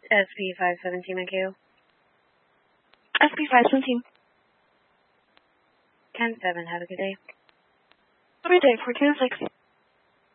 SP517 IQ. SP517. 10-7, have a good day. Every day, 426.